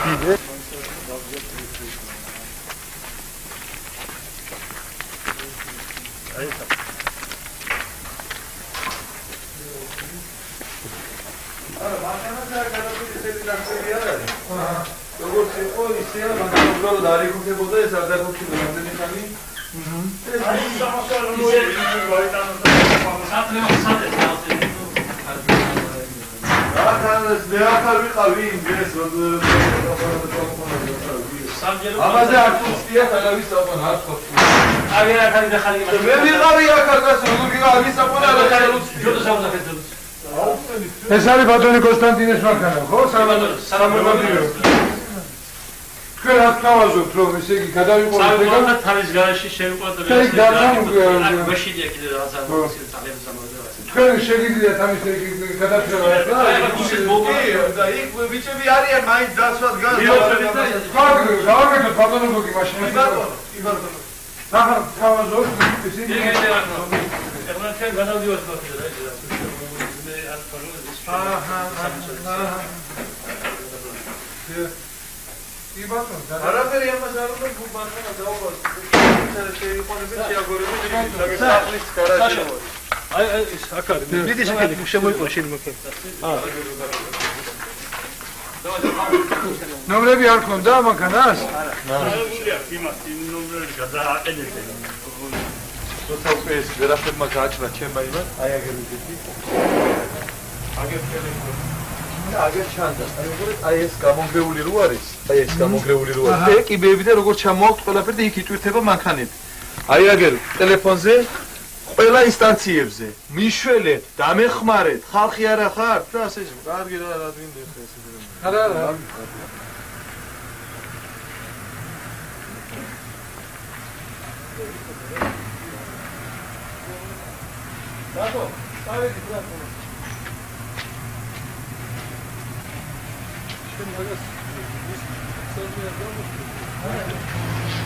ამაზე არ ხუსტია თავის საყვანა არ ხუსტია. აი რა ხარი დახალი იმას. მე ვიყავი აქ აკაც როგორი არის საყვანა რა ჯოდო სამზახეთ ჯოდო. ეს არის ბატონი კონსტანტინეს მანქანა, ხო? სამომავლო. თქვენ აქ თავაზობთ რომ ესე იგი გადავიყუროთ სამომავლო თავის გარშე შევიყვანოთ. ეგ დაგამგვია. მაშინია კიდე რაღაცა ძალიან სამომავლო. თქვენ შეგიძლიათ ამის გადაწყვეტა და და იქ ბიჭები არიან მაინც დასვათ გან. გავაკეთოთ ბატონო გოგი მაშინ. ბატონო. ახლა თავაზობთ ისინი. ეხლა ჩვენ გადავდივართ ბატონო რა იცი. არაფერი ამას არ უნდა გუბანხანა დაუყოს. შეიყვანებენ შეაგორებენ სახლის გარაჟი. აი ეს აქ არის. დიდი შეხედი შემოიყვა შენი მოკე. ნომრები არ ქონდა მანქანას? არა. იმას იმ ნომრები გადააყენებდნენ. როცა უკვე ეს ვერაფერმა გააჩნდა ჩემმა იმას, აი აგერ ვიდები. აგერ ტელეფონი. აგერ ჩანდა. აი როგორ აი ეს გამონგრეული რო არის? აი ეს გამონგრეული რო არის. და კიბეები და როგორ ჩამოაქვთ ყველაფერი და იქ იტვირთება მანქანები. აი აგერ ტელეფონზე ყველა ინსტანციებზე მიშველეთ, დამეხმარეთ, ხალხი არა ხართ და ასე ისე. კარგი რა ვინდა ხე ესე. არა. ბატონო, წავედი ბატონო. შენ მაგას